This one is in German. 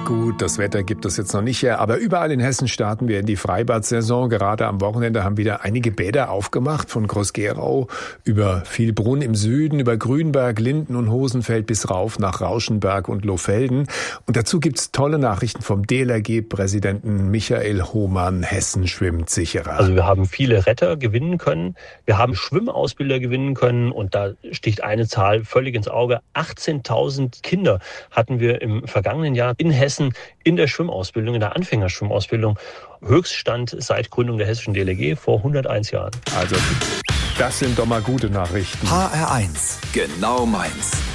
Gut, das Wetter gibt es jetzt noch nicht her, aber überall in Hessen starten wir in die Freibad-Saison. Gerade am Wochenende haben wieder einige Bäder aufgemacht, von Groß-Gerau über Vielbrunn im Süden, über Grünberg, Linden und Hosenfeld bis rauf nach Rauschenberg und Lohfelden. Und dazu gibt's tolle Nachrichten vom DLRG-Präsidenten Michael Hohmann. Hessen schwimmt sicherer. Also wir haben viele Retter gewinnen können, wir haben Schwimmausbilder gewinnen können und da sticht eine Zahl völlig ins Auge. 18.000 Kinder hatten wir im vergangenen Jahr in Hessen in der Schwimmausbildung, in der Anfängerschwimmausbildung. Höchststand seit Gründung der hessischen DLRG vor 101 Jahren. Also, das sind doch mal gute Nachrichten. HR1, genau meins.